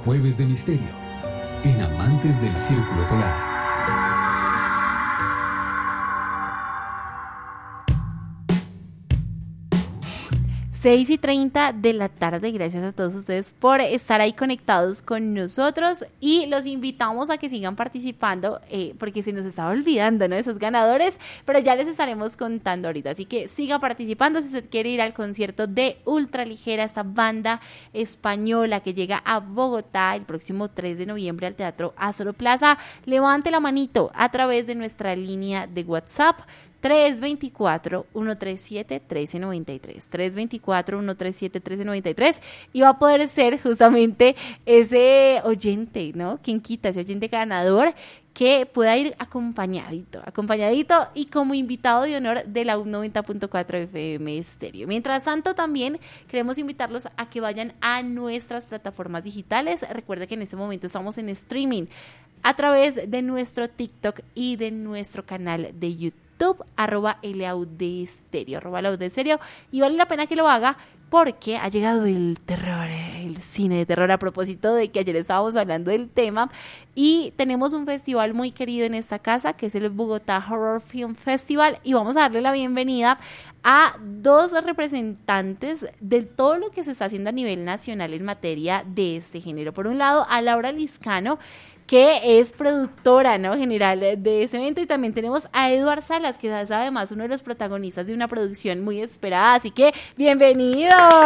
Jueves de Misterio, en Amantes del Círculo Polar. Seis y 30 de la tarde, gracias a todos ustedes por estar ahí conectados con nosotros y los invitamos a que sigan participando porque se nos estaba olvidando, ¿no? Esos ganadores, pero ya les estaremos contando ahorita, así que siga participando si usted quiere ir al concierto de Ultraligera, esta banda española que llega a Bogotá el próximo 3 de noviembre al Teatro Azoro Plaza. Levante la manito a través de nuestra línea de WhatsApp 324-137-1393, 324-137-1393 y va a poder ser justamente ese oyente, ¿no? ¿Quién quita? Ese oyente ganador que pueda ir acompañadito y como invitado de honor de la 90.4 FM Estéreo. Mientras tanto, también queremos invitarlos a que vayan a nuestras plataformas digitales. Recuerda que en este momento estamos en streaming a través de nuestro TikTok y de nuestro canal de YouTube. @LAUDESTéreo, @LAUDESTéreo, y vale la pena que lo haga porque ha llegado el terror, el cine de terror, a propósito de que ayer estábamos hablando del tema, y tenemos un festival muy querido en esta casa que es el Bogotá Horror Film Festival, y vamos a darle la bienvenida a dos representantes de todo lo que se está haciendo a nivel nacional en materia de este género. Por un lado, a Laura Liscano, que es productora, ¿no?, general de ese evento, y también tenemos a Eduard Salas, que es además uno de los protagonistas de una producción muy esperada, así que ¡bienvenidos!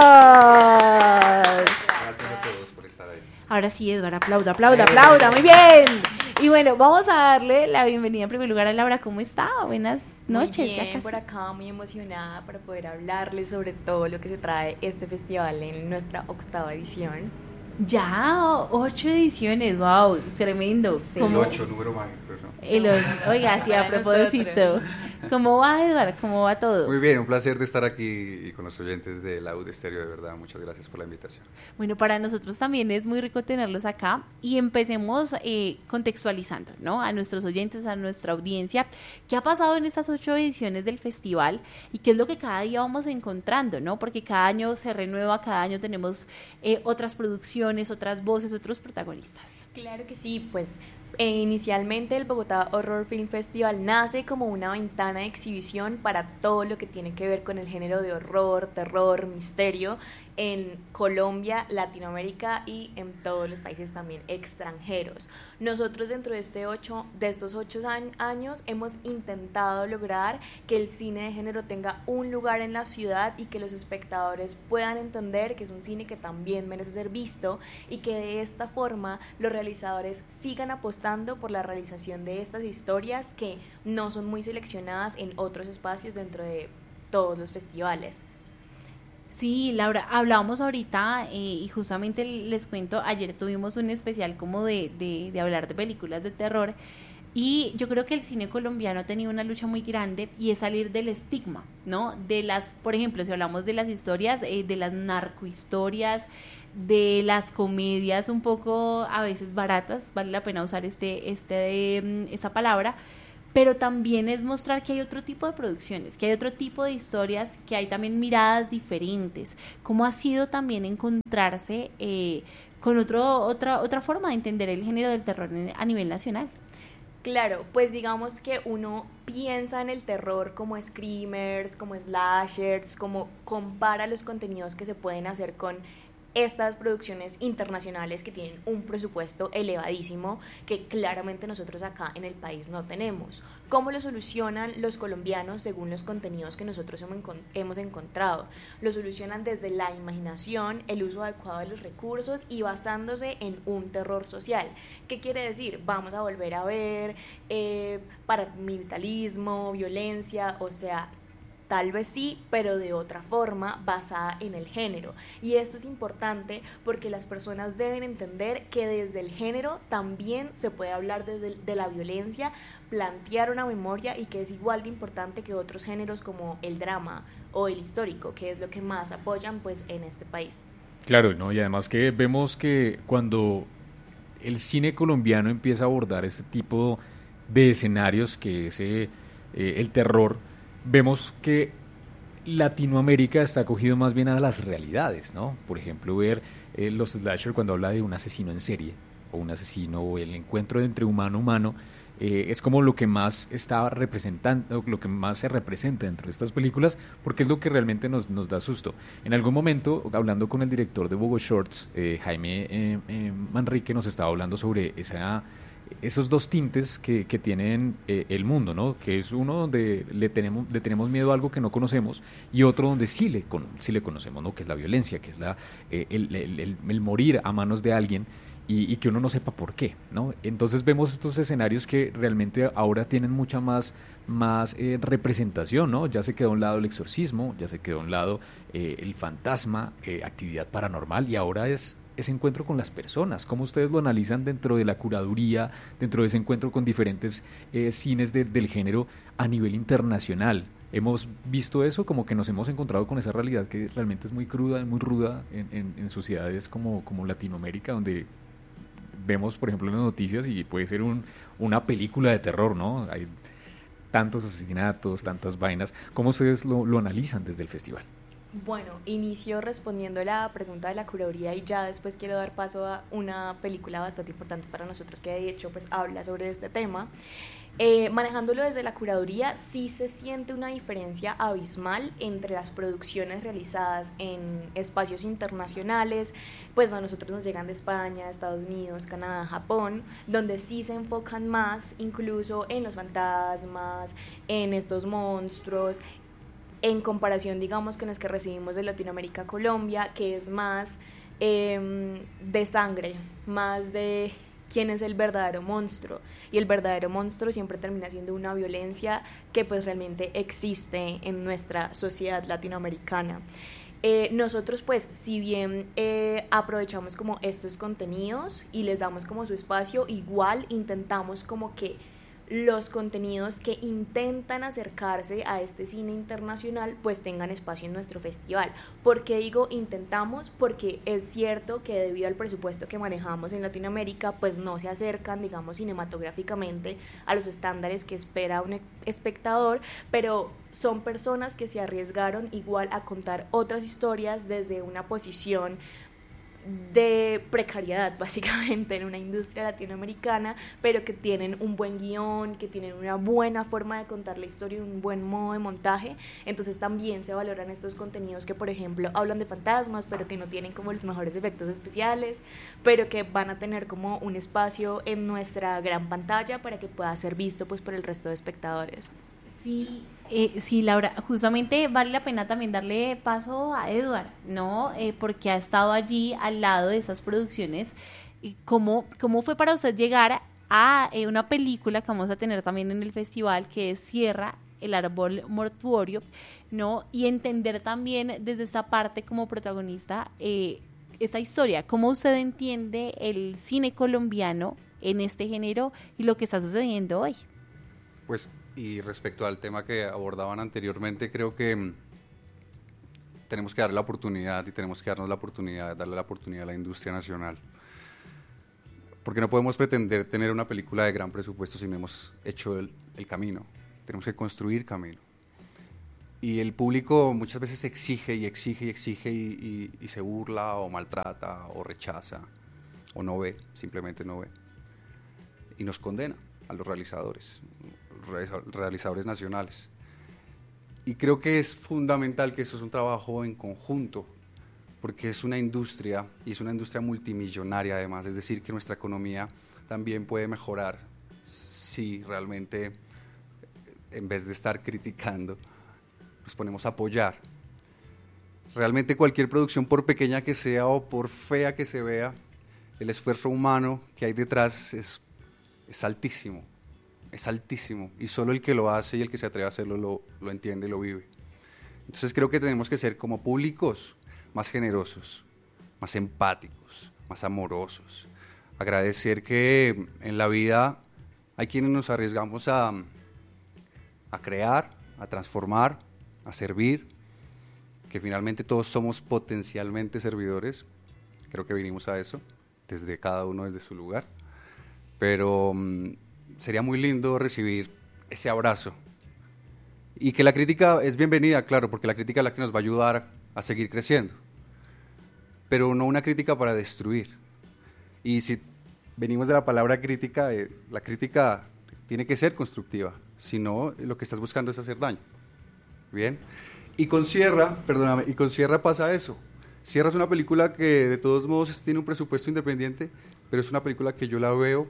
Gracias a todos por estar ahí. Ahora sí, Eduard, aplauda, muy bien. Y bueno, vamos a darle la bienvenida en primer lugar a Laura. ¿Cómo está? Buenas noches. Muy bien, por acá muy emocionada para poder hablarles sobre todo lo que se trae este festival en nuestra 8ª edición. Ya, 8 ediciones, wow, tremendo. Sí. El 8, número mágico, ¿no? Oiga, sí, a propósito. ¿Cómo va, Eduard? ¿Cómo va todo? Muy bien, un placer de estar aquí y con los oyentes de Laud Estéreo, de verdad. Muchas gracias por la invitación. Bueno, para nosotros también es muy rico tenerlos acá, y empecemos contextualizando, ¿no?, a nuestros oyentes, a nuestra audiencia, qué ha pasado en estas 8 ediciones del festival y qué es lo que cada día vamos encontrando, ¿no? Porque cada año se renueva, cada año tenemos otras producciones, otras voces, otros protagonistas. Claro que sí, pues inicialmente el Bogotá Horror Film Festival nace como una ventana de exhibición para todo lo que tiene que ver con el género de horror, terror, misterio en Colombia, Latinoamérica y en todos los países también extranjeros. Nosotros dentro de estos 8 años hemos intentado lograr que el cine de género tenga un lugar en la ciudad y que los espectadores puedan entender que es un cine que también merece ser visto, y que de esta forma los realizadores sigan apostando por la realización de estas historias que no son muy seleccionadas en otros espacios dentro de todos los festivales. Sí, Laura, hablábamos ahorita y justamente les cuento, ayer tuvimos un especial como de hablar de películas de terror, y yo creo que el cine colombiano ha tenido una lucha muy grande, y es salir del estigma, ¿no? De las, por ejemplo, si hablamos de las historias, de las narcohistorias, de las comedias un poco a veces baratas, vale la pena usar esta palabra, pero también es mostrar que hay otro tipo de producciones, que hay otro tipo de historias, que hay también miradas diferentes. ¿Cómo ha sido también encontrarse con otra forma de entender el género del terror a nivel nacional? Claro, pues digamos que uno piensa en el terror como screamers, como slashers, como compara los contenidos que se pueden hacer con estas producciones internacionales que tienen un presupuesto elevadísimo que claramente nosotros acá en el país no tenemos. ¿Cómo lo solucionan los colombianos según los contenidos que nosotros hemos encontrado? Lo solucionan desde la imaginación, el uso adecuado de los recursos y basándose en un terror social. ¿Qué quiere decir? Vamos a volver a ver paramilitarismo, violencia, o sea, tal vez sí, pero de otra forma, basada en el género. Y esto es importante porque las personas deben entender que desde el género también se puede hablar de la violencia, plantear una memoria, y que es igual de importante que otros géneros como el drama o el histórico, que es lo que más apoyan pues en este país. Claro, ¿no? Y además que vemos que cuando el cine colombiano empieza a abordar este tipo de escenarios, que es el terror, vemos que Latinoamérica está acogido más bien a las realidades, ¿no? Por ejemplo, ver los slasher cuando habla de un asesino en serie, o un asesino, o el encuentro entre humano a humano, es como lo que más está representando, lo que más se representa dentro de estas películas, porque es lo que realmente nos da susto. En algún momento, hablando con el director de Bogo Shorts, Jaime Manrique, nos estaba hablando sobre esos dos tintes que tienen el mundo, ¿no? Que es uno donde le tenemos miedo a algo que no conocemos, y otro donde sí le conocemos, ¿no? Que es la violencia, que es el morir a manos de alguien, y que uno no sepa por qué, ¿no? Entonces vemos estos escenarios que realmente ahora tienen mucha más representación, ¿no? Ya se quedó a un lado el exorcismo, ya se quedó a un lado el fantasma, actividad paranormal, y ahora es ese encuentro con las personas. ¿Cómo ustedes lo analizan dentro de la curaduría, dentro de ese encuentro con diferentes cines del género a nivel internacional? Hemos visto eso, como que nos hemos encontrado con esa realidad que realmente es muy cruda, muy ruda en sociedades como Latinoamérica, donde vemos, por ejemplo, en las noticias, y puede ser una película de terror, ¿no? Hay tantos asesinatos, tantas vainas. ¿Cómo ustedes lo analizan desde el festival? Bueno, inicio respondiendo la pregunta de la curaduría, y ya después quiero dar paso a una película bastante importante para nosotros que de hecho pues habla sobre este tema. Manejándolo desde la curaduría, sí se siente una diferencia abismal entre las producciones realizadas en espacios internacionales, pues a nosotros nos llegan de España, Estados Unidos, Canadá, Japón, donde sí se enfocan más incluso en los fantasmas, en estos monstruos, en comparación, digamos, con las que recibimos de Latinoamérica, Colombia, que es más de sangre, más de quién es el verdadero monstruo, y el verdadero monstruo siempre termina siendo una violencia que pues realmente existe en nuestra sociedad latinoamericana. Nosotros pues si bien aprovechamos como estos contenidos y les damos como su espacio, igual intentamos como que los contenidos que intentan acercarse a este cine internacional pues tengan espacio en nuestro festival. ¿Por qué digo intentamos? Porque es cierto que debido al presupuesto que manejamos en Latinoamérica pues no se acercan, digamos, cinematográficamente a los estándares que espera un espectador, pero son personas que se arriesgaron igual a contar otras historias desde una posición de precariedad básicamente en una industria latinoamericana, pero que tienen un buen guión, que tienen una buena forma de contar la historia, un buen modo de montaje. Entonces también se valoran estos contenidos que por ejemplo hablan de fantasmas, pero que no tienen como los mejores efectos especiales, pero que van a tener como un espacio en nuestra gran pantalla para que pueda ser visto pues por el resto de espectadores. Sí, Laura, justamente vale la pena también darle paso a Edward, ¿no? Porque ha estado allí al lado de esas producciones. ¿Cómo fue para usted llegar a una película que vamos a tener también en el festival, que es Sierra, el árbol mortuorio, ¿no? Y entender también desde esta parte como protagonista esta historia. ¿Cómo usted entiende el cine colombiano en este género y lo que está sucediendo hoy? Pues, y respecto al tema que abordaban anteriormente, creo que tenemos que darle la oportunidad, y tenemos que darnos la oportunidad, darle la oportunidad a la industria nacional. Porque no podemos pretender tener una película de gran presupuesto si no hemos hecho el camino. Tenemos que construir camino. Y el público muchas veces exige y exige y exige y se burla o maltrata o rechaza o no ve, simplemente no ve. Y nos condena a los realizadores nacionales. Y creo que es fundamental que eso es un trabajo en conjunto, porque es una industria, y es una industria multimillonaria además, es decir, que nuestra economía también puede mejorar si realmente, en vez de estar criticando, nos ponemos a apoyar. Realmente cualquier producción, por pequeña que sea o por fea que se vea, el esfuerzo humano que hay detrás es altísimo. Es altísimo, y solo el que lo hace y el que se atreve a hacerlo lo entiende y lo vive. Entonces creo que tenemos que ser como públicos más generosos, más empáticos, más amorosos. Agradecer que en la vida hay quienes nos arriesgamos a crear, a transformar, a servir, que finalmente todos somos potencialmente servidores. Creo que vinimos a eso, desde cada uno desde su lugar. Pero sería muy lindo recibir ese abrazo Y que la crítica es bienvenida, claro, porque la crítica es la que nos va a ayudar a seguir creciendo, pero no una crítica para destruir. Y si venimos de la palabra crítica, la crítica tiene que ser constructiva, si no, lo que estás buscando es hacer daño. Bien. Y con Sierra pasa eso. Sierra es una película que de todos modos tiene un presupuesto independiente, pero es una película que yo la veo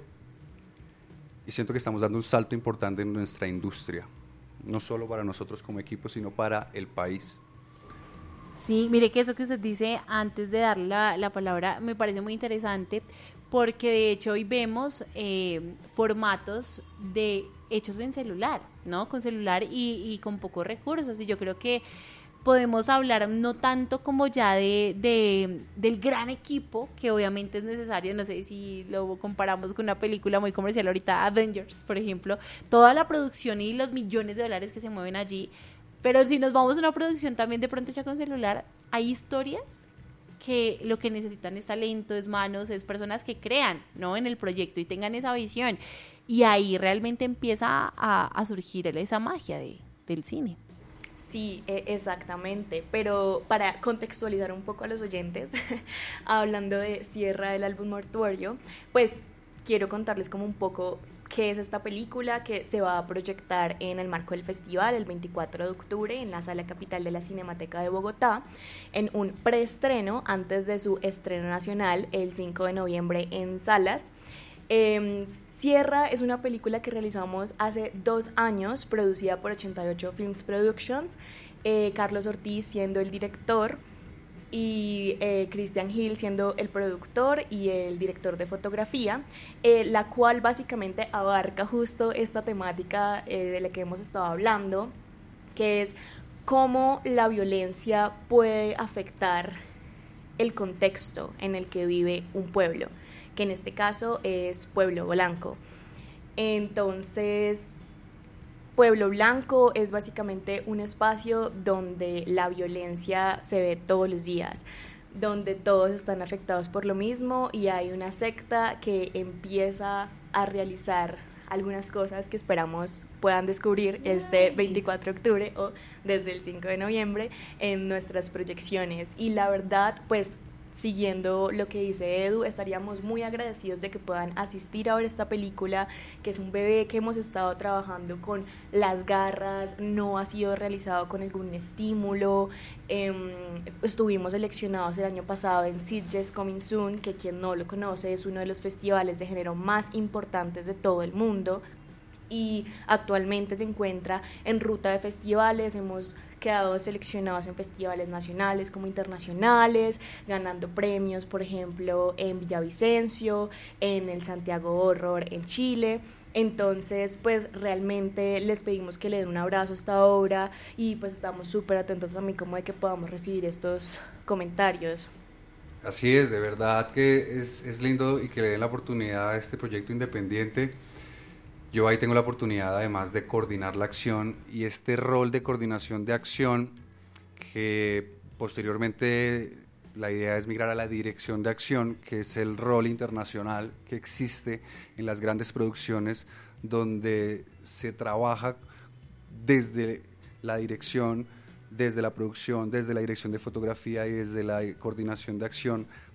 y siento que estamos dando un salto importante en nuestra industria, no solo para nosotros como equipo, sino para el país. Sí, mire que eso que usted dice antes de darle la palabra me parece muy interesante, porque de hecho hoy vemos formatos hechos en celular, ¿no? Con celular y con pocos recursos, y yo creo que podemos hablar no tanto como ya del gran equipo, que obviamente es necesario. No sé si lo comparamos con una película muy comercial ahorita, Avengers, por ejemplo, toda la producción y los millones de dólares que se mueven allí, pero si nos vamos a una producción también de pronto hecha con celular, hay historias que lo que necesitan es talento, es manos, es personas que crean, ¿no?, en el proyecto y tengan esa visión, y ahí realmente empieza a surgir esa magia del cine. Sí, exactamente, pero para contextualizar un poco a los oyentes, hablando de Sierra, del álbum Mortuorio, pues quiero contarles como un poco qué es esta película, que se va a proyectar en el marco del festival el 24 de octubre en la Sala Capital de la Cinemateca de Bogotá, en un preestreno antes de su estreno nacional el 5 de noviembre en salas. Sierra es una película que realizamos hace 2 años, producida por 88 Films Productions, Carlos Ortiz siendo el director y Christian Hill siendo el productor y el director de fotografía, la cual básicamente abarca justo esta temática de la que hemos estado hablando, que es cómo la violencia puede afectar el contexto en el que vive un pueblo, que en este caso es Pueblo Blanco. Entonces, Pueblo Blanco es básicamente un espacio donde la violencia se ve todos los días, donde todos están afectados por lo mismo y hay una secta que empieza a realizar algunas cosas que esperamos puedan descubrir este 24 de octubre o desde el 5 de noviembre en nuestras proyecciones. Y la verdad, pues, siguiendo lo que dice Edu, estaríamos muy agradecidos de que puedan asistir a ver esta película, que es un bebé que hemos estado trabajando con las garras, no ha sido realizado con ningún estímulo. Estuvimos seleccionados el año pasado en Sitges Coming Soon, que quien no lo conoce es uno de los festivales de género más importantes de todo el mundo, y actualmente se encuentra en ruta de festivales. Hemos quedado seleccionados en festivales nacionales como internacionales, ganando premios, por ejemplo, en Villavicencio, en el Santiago Horror en Chile. Entonces, pues realmente les pedimos que le den un abrazo a esta obra y pues estamos súper atentos también como de que podamos recibir estos comentarios. Así es, de verdad que es lindo y que le den la oportunidad a este proyecto independiente. Yo ahí tengo la oportunidad además de coordinar la acción, y este rol de coordinación de acción, que posteriormente la idea es migrar a la dirección de acción, que es el rol internacional que existe en las grandes producciones, donde se trabaja desde la dirección, desde la producción, desde la dirección de fotografía y desde la coordinación de acción